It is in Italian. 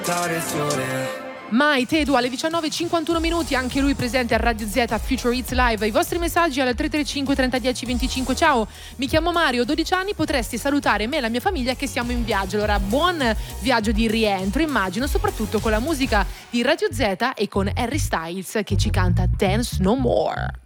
Mai Tedu alle 19:51 minuti, anche lui presente a Radio Z Future Hits Live. I vostri messaggi al 335 30 10 25. Ciao, mi chiamo Mario, 12 anni, potresti salutare me e la mia famiglia che siamo in viaggio. Allora, buon viaggio di rientro, immagino, soprattutto con la musica di Radio Z e con Harry Styles che ci canta Dance No More.